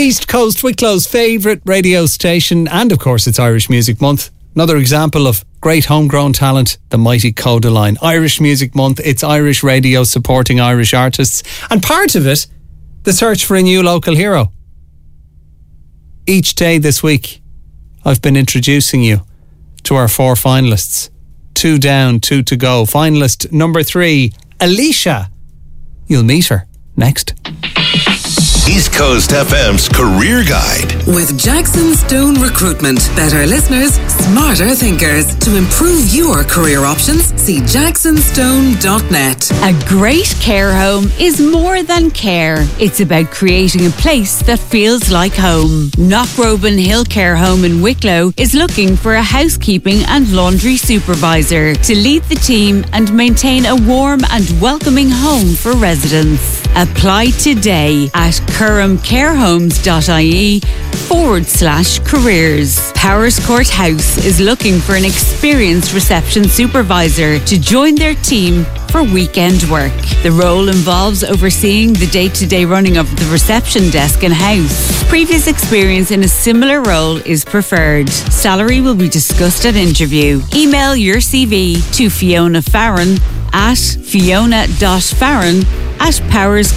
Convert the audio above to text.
East Coast Wicklow's favourite radio station, and of course it's Irish Music Month. Another example of great homegrown talent, the mighty Coda Line. Irish Music Month, it's Irish radio supporting Irish artists, and part of it, the search for a new local hero. Each day this week, I've been introducing you to our 4 finalists. 2 down, 2 to go. Finalist number 3, Alicia. You'll meet her next. East Coast FM's Career Guide. With Jackson Stone Recruitment. Better listeners, smarter thinkers. To improve your career options, see jacksonstone.net. A great care home is more than care. It's about creating a place that feels like home. Knockroban Hill Care Home in Wicklow is looking for a housekeeping and laundry supervisor to lead the team and maintain a warm and welcoming home for residents. Apply today at curramcarehomes.ie/careers. Powers Court House is looking for an experienced reception supervisor to join their team for weekend work. The role involves overseeing the day-to-day running of the reception desk and house. Previous experience in a similar role is preferred. Salary will be discussed at interview. Email your CV to Fiona Farron at fiona.farron@powers